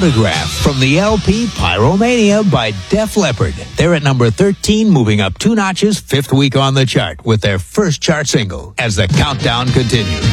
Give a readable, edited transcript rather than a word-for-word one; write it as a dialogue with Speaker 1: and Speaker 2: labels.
Speaker 1: Photograph from the LP Pyromania by Def Leppard. They're at number 13, moving up 2 notches, 5th week on the chart with their first chart single as the countdown continues.